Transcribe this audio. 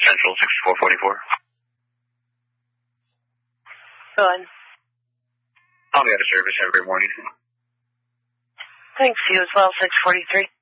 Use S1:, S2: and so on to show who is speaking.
S1: Central 6444.
S2: Go on.
S1: I'll be out of service every morning.
S2: Thanks, you as well, 643.